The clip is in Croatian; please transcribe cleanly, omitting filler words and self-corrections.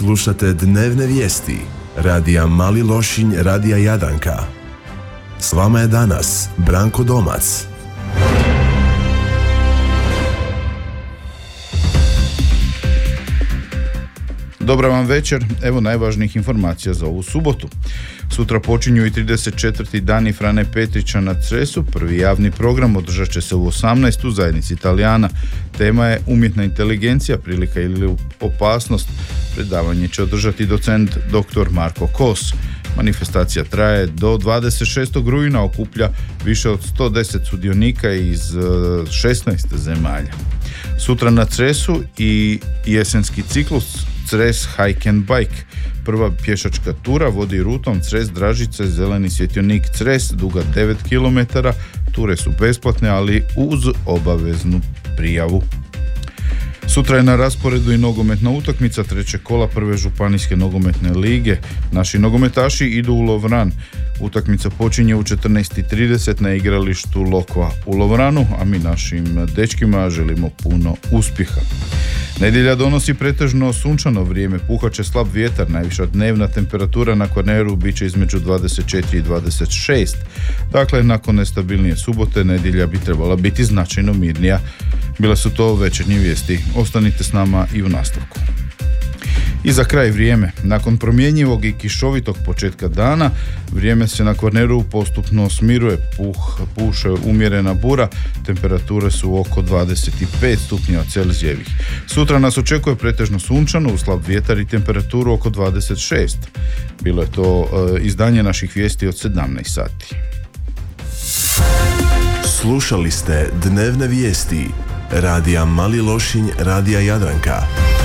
Slušate dnevne vijesti radija Mali Lošinj, radija Jadranka. S vama je danas Branko Domac. Dobra vam večer, evo najvažnijih informacija za ovu subotu. Sutra počinju i 34. dani Frane Petrića na Cresu. Prvi javni program održat će se u 18. u zajednici Italijana. Tema je umjetna inteligencija, prilika ili opasnost. Predavanje će održati docent dr. Marko Kos. Manifestacija traje do 26. rujna, okuplja više od 110 sudionika iz 16 zemalja. Sutra na Cresu i jesenski ciklus Cres Hike and Bike. Prva pješačka tura vodi rutom Cres-Dražice, zeleni svjetionik Cres, duga 9 km. Ture su besplatne, ali uz obaveznu prijavu. Sutra je na rasporedu i nogometna utakmica trećeg kola prve županijske nogometne lige. Naši nogometaši idu u Lovran. Utakmica počinje u 14:30 na igralištu Lokva u Lovranu, a mi našim dečkima želimo puno uspjeha. Nedjelja donosi pretežno sunčano vrijeme, puhat će slab vjetar, najviša dnevna temperatura na Kvarneru bit će između 24 i 26. Dakle, nakon nestabilnije subote, nedjelja bi trebala biti značajno mirnija. Bile su to večernje vijesti. Ostanite s nama i u nastavku. I za kraj vrijeme. Nakon promjenjivog i kišovitog početka dana, vrijeme se na Kvarneru postupno smiruje, puše umjerena bura, temperature su oko 25 stupnjeva Celzijevih. Sutra nas očekuje pretežno sunčano, uz slab vjetar i temperaturu oko 26. Bilo je to izdanje naših vijesti od 17 sati. Slušali ste dnevne vijesti radija Mali Lošinj, radija Jadranka.